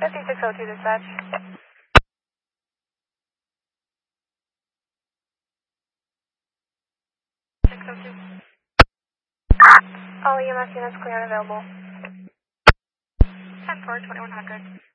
5602 dispatch. All EMS units clear and available. 10-4, 2100.